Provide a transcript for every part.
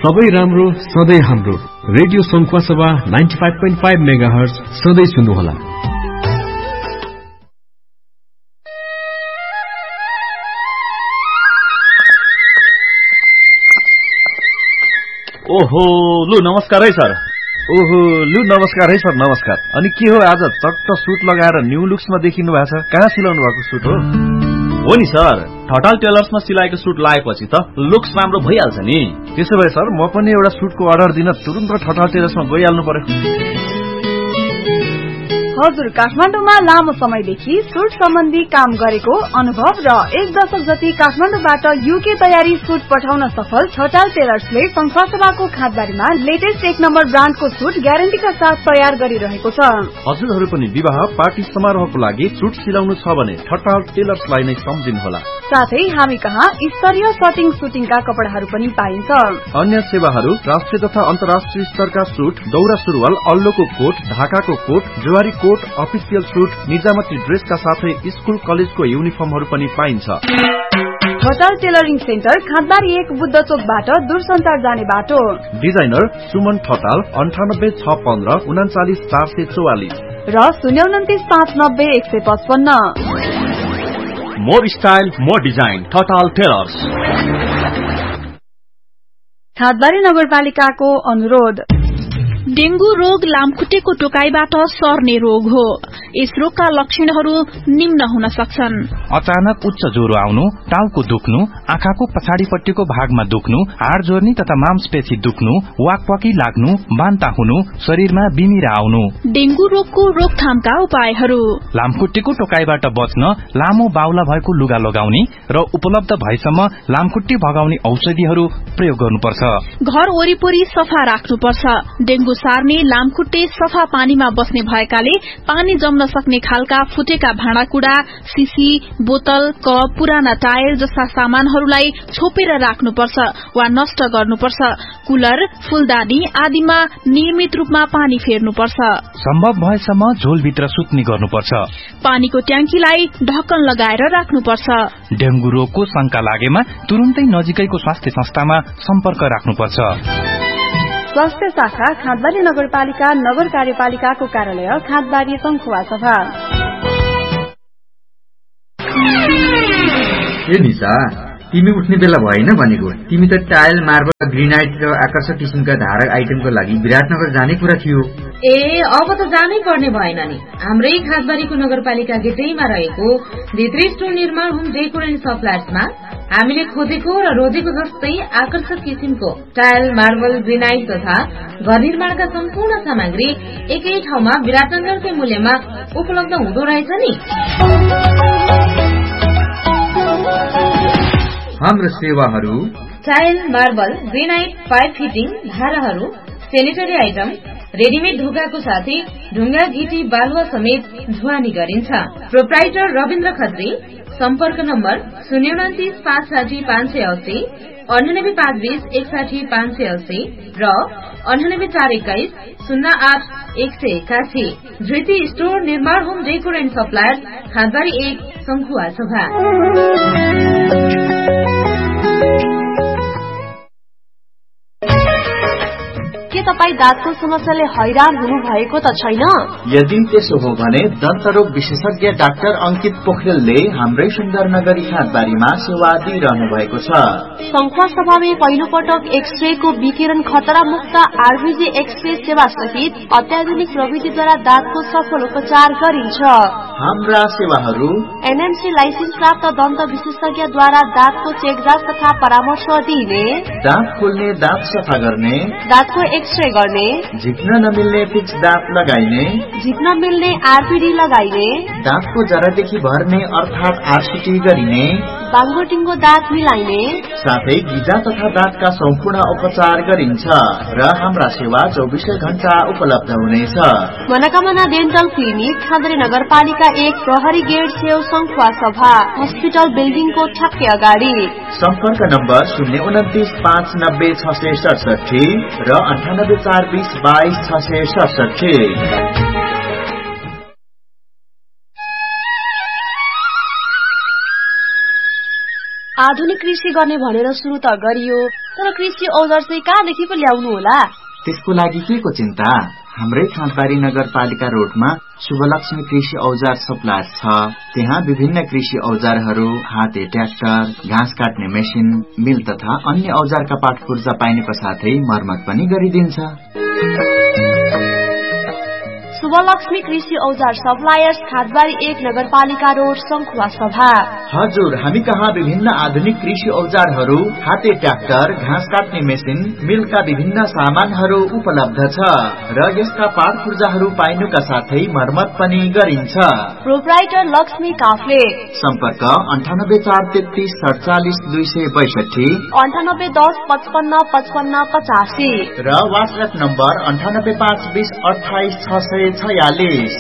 सबै राम्रो सधैँ हाम्रो रेडियो सङ्खुवासभा 95.5 मेगाहर्ज सधैँ सुन्नुहोला। ओहो लु नमस्कार है सर। ओहो लु नमस्कार है सर, नमस्कार। अनि के हो आज चट्ट सुट लगाएर न्यू लुक्समा देखिनु भएको छ? कहाँ सिलाउनु भएको सुट हो? हो नि सर, ठटाल टेलर्समा सिलाएको सुट लगाएपछि त लुक्स राम्रो भइहाल्छ नि। त्यसो भए सर म पनि एउटा सुटको अर्डर दिन तुरुन्त ठटाल टेलर्समा गइहाल्नु पर्यो। हजुर, काठमाडौँमा लामो समयदेखि सुट सम्बन्धी काम गरेको अनुभव र 1 दशक जति काठमाडौँबाट युके तयारी सुट पठाउन सफल ठटाल टेलर्सले संखुवासभाको खादबारीमा लेटेस्ट 1 नम्बर ब्रान्डको सुट ग्यारेन्टीका साथ तयार गरिरहेको छ। हजुरहरू पनि विवाह पार्टी समारोहको लागि सुट सिलाउनु छ भने ठटाल टेलर्सलाई नै सम्झिनुहोला। साथै हामी कहाँ स्तरीय कटिङ सुटिङका कपडाहरू पनि पाइन्छ। अन्य सेवाहरू राष्ट्रिय तथा अन्तर्राष्ट्रिय स्तरका सुट, दौरा सुरुवाल, अल्लोको कोट, ढाकाको coat, Zuari coat, official suit, निजामती ड्रेसका साथै स्कुल कलेजको युनिफर्महरू पनि पाइन्छ। ठटाल टेलरिङ सेन्टर खादबारी 1 बुद्ध चोकबाट दूरसञ्चार जाने बाटो। डिजाइनर सुमन ठटाल 98 615 39 444 र 029 590 155। More style more design Thatal tailors. खादबारी नगरपालिकाको अनुरोध। डेंगू रोग लामखुट्टेको टोकाइबाट सर्ने रोग हो। यस रोगका लक्षणहरू निम्न हुन सक्छन्: अचानक उच्च ज्वरो आउनु, टाउको दुख्नु, आँखाको पछाडिपट्टिको भागमा दुख्नु, हाड जोर्नी तथा मांसपेशी दुख्नु, वाकवाकी लाग्नु, बान्ता हुनु, शरीरमा बिमिरा आउनु। डेंगू रोगको रोकथामका उपायहरू: लामखुट्टेको टोकाइबाट बच्न लामो बाहुला भएको लुगा लगाउने र उपलब्ध भएसम्म लामखुट्टे भगाउने औषधिहरू प्रयोग गर्नुपर्छ। घर वरिपरि सफा राख्नुपर्छ। डेंगू सार्ने लामखुट्टे सफा पानीमा बस्ने भएकाले पानी जम्न सक्ने खालका फुटेका भाँडाकुड़ा, सिसी, बोतल, कप, पुराना टायर जस्ता सामानहरूलाई छोपेर राख्नुपर्छ वा नष्ट गर्नुपर्छ। कुलर, फूलदानी आदिमा नियमित रूपमा पानी फेर्नुपर्छ। सम्भव भएसम्म झोलभित्र सुत्ने गर्नुपर्छ। पानीको ट्याङ्कीलाई ढक्कन लगाएर राख्नुपर्छ। डेंगू रोगको शंका लागेमा तुरुन्तै नजिकैको स्वास्थ्य संस्थामा सम्पर्क राख्नुपर्छ। स्वास्थ्य शाखा खादबारी नगरपालिका नगर कार्यपालिकाको कार्यालय खादबारी संखुवासभा। ए निशा, तिमी उठ्ने बेला भएन भनेको? तिमी त टाइल, मार्बल, ग्रेनाइट र आकर्षक किसिमका धारक आइटमको लागि विराटनगर जाने कुरा थियो। ए अब त जानै पर्ने भएन नि। हाम्रै खादबारीको नगरपालिका गेटैमा रहेको भित्री स्टोर निर्माण होम डेकोर एन्ड सप्लायर्समा हामीले खोजेको र रोजेको जस्तै आकर्षक किसिमको टाइल, मार्बल, ग्रेनाइट तथा घर निर्माणका सम्पूर्ण सामग्री एकै ठाउँमा विराटनगरकै मूल्यमा उपलब्ध हुँदो रहेछ नि। हाम्रो सेवाहरू: tile, marble, granite, pipe fitting, धाराहरू, सेनिटरी आइटम, रेडिमेड ढोकाको साथै ढुङ्गा, गिटी, बालुवा समेत ढुवानी गरिन्छ। प्रोप्राइटर रविन्द्र खत्री। सम्पर्क नम्बर 029 560 580, 98 520 61 580 र 98 421 08 181। धृति स्टोर निर्माण home decor and supplier खादबारी 1 Sankhuwasabha. के तपाई दाँतको समस्याले हैरान हुनु भएको त छैन? यदि त्यसो हो भने दन्तरोग विशेषज्ञ डाक्टर अंकित पोखरेलले हाम्रै सुन्दरनगरी खादबारीमा सेवा दिइरहनु भएको छ। संखुवासभामा पहिलो पटक एक्सरेको विकिरण खतरा मुक्त आरबीजी एक्सरे सेवा सहित अत्याधुनिक प्रविधिद्वारा दाँतको सफल उपचार गरिन्छ। हाम्रा सेवाहरू: एनएमसी लाइसेन्स प्राप्त दन्त विशेषज्ञद्वारा दाँतको चेकजाँच तथा परामर्श दिइने, दाँत खोल्ने, दाँत सफा गर्ने, दाँतको एक्सरे गर्ने, झिक्न नमिल्ने फिक्स दाँत लगाइने, झिक्न मिल्ने आरपीडी लगाइने, दाँतको जरादेखि भर्ने अर्थात आरसीटी गरिने, बाङ्गोटिङ्गो दाँत मिलाइने, साथै गिजा तथा दाँतका सम्पूर्ण उपचार गरिन्छ र हाम्रा सेवा 24 घण्टा उपलब्ध हुनेछ। मनोकामना डेन्टल क्लिनिक खादबारी नगरपालिका 1 प्रहरी गेट छेउ संखुवासभा हस्पिटल बिल्डिङको ठ्याक्कै अगाडि। सम्पर्क नम्बर 029 590 667 र 98 420 22 667। आधुनिक कृषि गर्ने भनेर सुरु त गरियो, तर कृषि औजार चाहिँ कहाँदेखि पो ल्याउनु होला? त्यसको लागि के को चिन्ता? हाम्रै खाँदबारी नगरपालिका रोडमा शुभलक्ष्मी कृषि औजार सप्लायर छ। त्यहाँ विभिन्न कृषि औजारहरू, हाते ट्र्याक्टर, घाँस काट्ने मेसिन, मिल तथा अन्य औजारका पाटपुर्जा पाइनुको साथै मर्मत पनि गरिदिन्छ। शुभलक्ष्मी कृषि औजार सप्लायर्स, खादबारी 1 नगरपालिका रोड, सङ्खुवा सभा। हजुर, हामी कहाँ विभिन्न आधुनिक कृषि औजारहरू, हाते ट्र्याक्टर, घाँस काट्ने मेसिन, मिलका विभिन्न सामानहरू उपलब्ध छ र यसका पाटपुर्जाहरू पाइनुका साथै मर्मत पनि गरिन्छ। प्रोप्राइटर लक्ष्मी काफ्ले। सम्पर्क 9843347262, 9810555585 र वाट्सएप नम्बर 9852088646।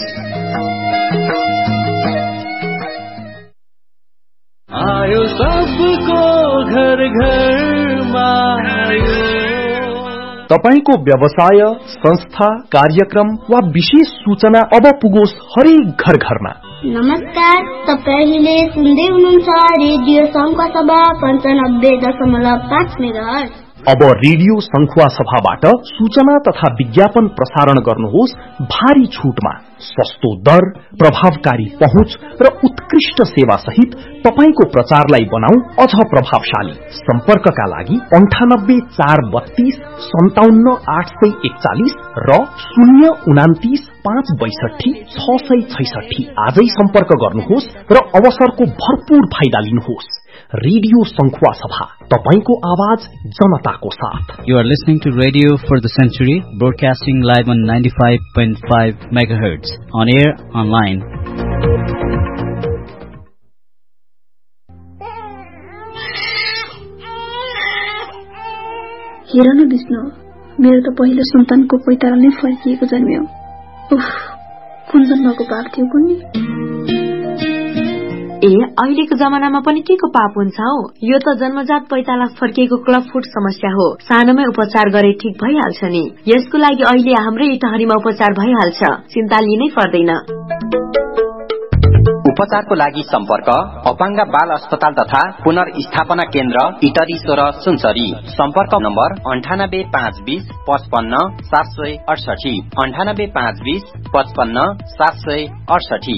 आयो सबको घर घरमा आयो। तपाईको व्यवसाय, संस्था, कार्यक्रम वा विशेष सूचना अब पुगोस् हरेक घर घरमा। नमस्कार, तपाईले सुन्दै हुनुहुन्छ रेडियो सङ्खुवा सभा 95.5 मेगाहर्ज। अब रेडियो सङ्खुवा सभाबाट सूचना तथा विज्ञापन प्रसारण गर्नुहोस् भारी छुटमा। सस्तो दर, प्रभावकारी पहुँच र उत्कृष्ट सेवा सहित तपाईको प्रचारलाई बनाऊ अझ प्रभावशाली। सम्पर्कका लागि 9843257841 र 029562666। आजै सम्पर्क गर्नुहोस् र अवसरको भरपूर फाइदा लिनुहोस्। रेडियो सङ्खुवा सभा, तपाईको आवाज जनताको साथ। You are listening to Radio for the Century, broadcasting live on 95.5 MHz, on air, online. हेर न विष्णु, मेरो त पहिलो सन्तानको पैतारा नै फर्किएको जन्म्यो। उफ, कुन जन्मको पाप थियो कुन्नी? ए, अहिलेको जमानामा पनि के को पाप हुन्छ हौ? यो त जन्मजात पैताला फर्किएको क्लब फुट समस्या हो। सानोमै उपचार गरे ठीक भइहाल्छ नि। यसको लागि अहिले हाम्रै इटहरीमा उपचार भइहाल्छ, चिन्ता लिनै पर्दैन। उपचारको लागि सम्पर्क अपाङ्ग बाल अस्पताल तथा पुनर्स्थापना केन्द्र इटरी 16 सुनसरी। सम्पर्क नम्बर 9852055768, 9852055768।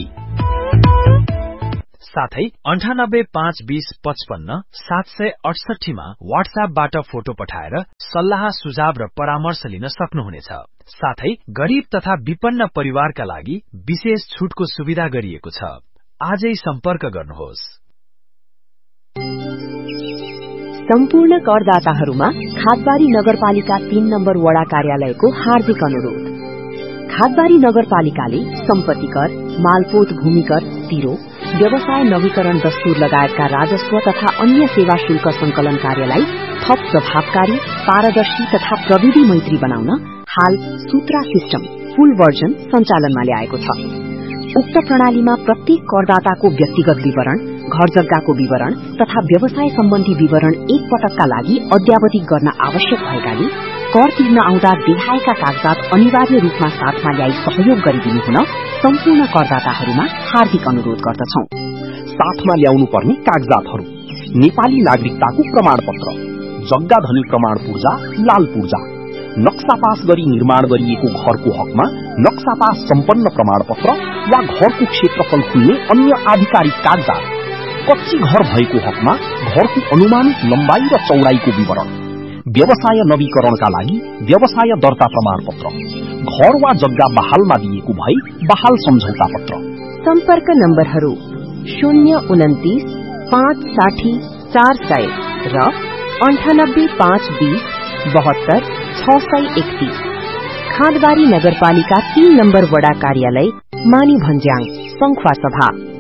साथै 9852557768 मा व्हाट्सएपबाट फोटो पठाएर सल्लाह, सुझाव र परामर्श लिन सक्नुहुनेछ। साथै गरीब तथा विपन्न परिवारका लागि विशेष छुटको सुविधा गरिएको छ। आजै सम्पर्क गर्नुहोस्। सम्पूर्ण करदाताहरूमा खादबारी नगरपालिका 3 नम्बर वडा कार्यालयको हार्दिक अनुरोध। खादबारी नगरपालिकाले सम्पत्ति कर, मालपोत भूमि कर, तिरो, व्यवसाय नवीकरण दस्तुर लगायतका राजस्व तथा अन्य सेवा शुल्क संकलन कार्यलाई थप प्रभावकारी, पारदर्शी तथा प्रविधि मैत्री बनाउन हाल सूत्रा सिस्टम फुल भर्जन सञ्चालनमा ल्याएको छ। उक्त प्रणालीमा प्रत्येक करदाताको व्यक्तिगत विवरण, घर जग्गाको विवरण तथा व्यवसाय सम्बन्धी विवरण एक पटकका लागि अद्यावधिक गर्न आवश्यक भएकाले कर तिर्न आउँदा देखाएका कागजात अनिवार्य रूपमा साथमा ल्याई सहयोग गरिदिनु हुन सम्पूर्ण करदाताहरूमा हार्दिक अनुरोध गर्दछौं। साथमा ल्याउनु पर्ने कागजातहरू: नेपाली नागरिकताको प्रमाणपत्र, जग्गा धनी प्रमाण पूर्जा, लाल पूर्जा, नक्सा पास गरी निर्माण गरिएको घरको हकमा नक्सा पास सम्पन्न प्रमाणपत्र वा घरको क्षेत्रफल खुल्ने अन्य आधिकारिक कागजात, कच्ची घर भएको हकमा घरको अनुमानित लम्बाई र चौडाईको विवरण, व्यवसाय नवीकरणका लागि व्यवसाय दर्ता प्रमाणपत्र, घर वा जग्गा बहालमा दिएको भई बहाल सम्झौता पत्र। सम्पर्क नम्बरहरू 029 560 400 र 9852 72 631। खादबारी नगरपालिका 3 नम्बर वडा कार्यालय, मानी भन्ज्याङ, सङ्खुवा सभा।